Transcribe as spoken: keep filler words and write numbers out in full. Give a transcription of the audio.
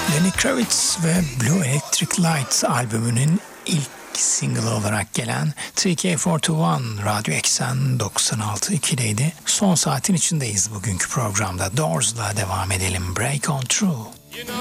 Lenny Kravitz ve Blue Electric Light albümünün ilk single olarak gelen T K kırk bir Radyo Eksen doksan altı nokta iki'deydi. Son saatin içindeyiz bugünkü programda. Doors'la devam edelim. Break On Through.